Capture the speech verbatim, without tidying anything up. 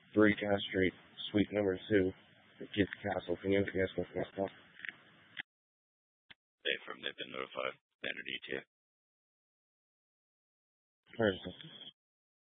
three Cass Street, suite number two, Gift Castle. Can you ask me for stuff? They from they've been notified. Standard E T A. Where is this?